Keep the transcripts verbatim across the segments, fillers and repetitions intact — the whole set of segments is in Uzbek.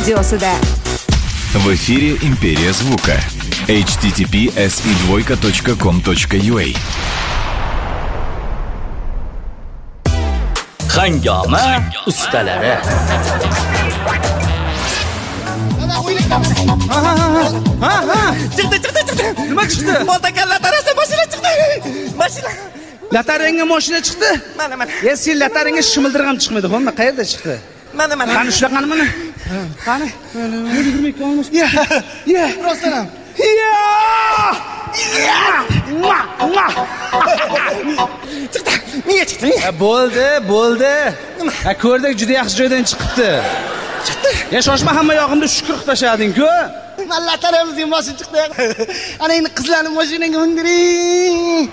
radiosida. В эфире «Империя звука». эйч ти ти пи эс и двойка точка ком точка ю а. Hangama ustalari. Ha ha. Chiqdi, chiqdi, chiqdi. Nima chiqdi? Boltakan latarasi mashina chiqdi. Mashina. Lataringga mashina chiqdi? Mana, mana. Ya sen lataringga shimildirg'am chiqmadi, xo'p? Qayerda chiqdi? Mana, mana. Qani shunaqani mana? Qani? yigirma olmuş. Ya. Ya. Rostdan ham. Ya! Ya! Ma! Ma! Chiqdi. Niye chiqdi? Bo'ldi, bo'ldi. Ha, ko'rdik, juda yaxshi joydan chiqibdi. Chiqdi. Ya shoshma, hamma yog'imda shukur qilib tashlading-ku. Mana lataramizga mashina chiqdi. Ana endi qizlarni mashinaga mindiring.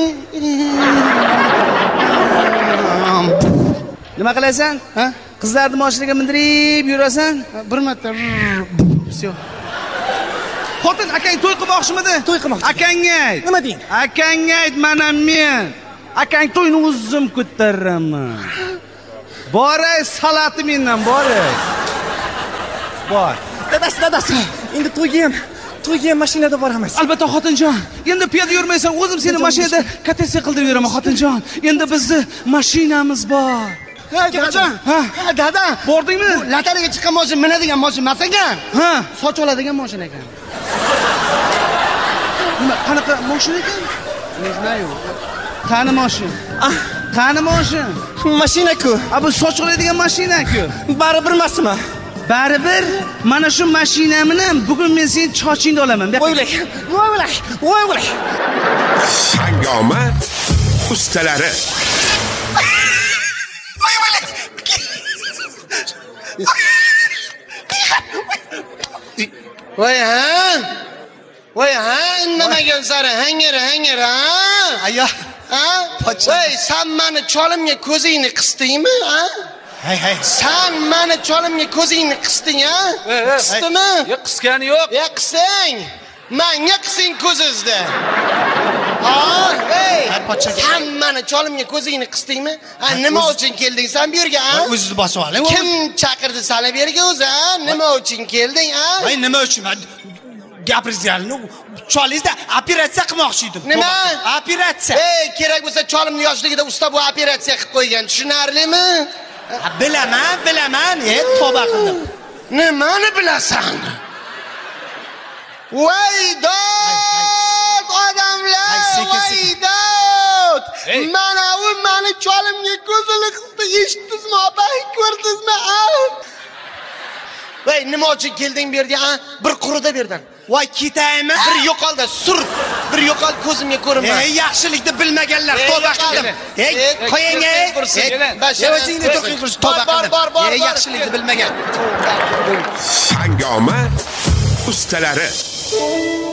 Nima qilasan? Ha? Qizlarni mashinaga mindirib yurasan? Bir marta. Всё. Xotin akang to'y qilmoqchimidi? To'y qilmoqchi. Akangga ayt. Nima deng? Akangga ayt, mana men. Akang to'yni o'zim ko'taraman. Boray, salati mendan boray. Bor. Dadasi, dadasi. Endi to'yga ham, to'yga ham mashinada boramiz. Albatta xotinjon. Endi piyoda yurmaysan, o'zim seni mashinada kattasi qildirib yuraman xotinjon. Endi bizning mashinamiz bor. Hey, dada. Ha, dada. Bordingmi? Latariga chiqqan mashina minadigan mashina emas ekan. Ha, Soch oladigan mashina ekan. nima qanaqa mashina ekan? Ne знаю. Qani mashina? Qani mashina? Mashina-ku. A bu soch oladigan mashina-ku. Baribir emasmi? Baribir mana shu mashinamni bugun men seni chochingda olaman. Voy o'lak. Voy o'lak. Voy o'lak. Hangama ustalari. Voy ha? Voy ha? Indamagan sari hangara hangara ha? Ayyo. Ha? Voy, sen meni cholimga ko'zingni qisdingmi, ha? Hay hay. Sen meni cholimga ko'zingni qisding, ha? Qisdimi? Yo'q, qisgani yo'q. Ya qisding. Menga qising ko'zingizda. Ha, ey. Sen meni cholimga ko'zingni qisdingmi? Ha, nima uchun kelding sen bu yerga, ha? O'zingizni bosib oling. Kim chaqirdi seni bu yerga o'zi, ha? Nima uchun kelding, ha? Voy, nima uchun? Gapiringizlarni cholingizda operatsiya qilmoqchi edim. Nima? Operatsiya. Ey, kerak bo'lsa cholimni yoshligida usta bu operatsiya qilib qo'ygan. Tushunarlimi? Bilaman, bilaman. E, tavba qildim. Nimani bilasan? Voy dod odamlar, voy dod. Mana u meni cholimga ko'zini qisdi, eshitdingizmi, opang, ko'rdingizmi? Voy, nima uchun kelding bu yerga, ha? Bir qurida berdan. Voy, ketaymi? Bir yo'qoldi, sur. Bir yo'qol ko'zimga ko'rinma. Ey, yaxshilikni bilmaganlar, tavba qildim. Ey, qo'ying, ey. Ey, o'zingni to'qing qilish, tavba qildim. Ey, yaxshilikni bilmagan. Hangama ustalari.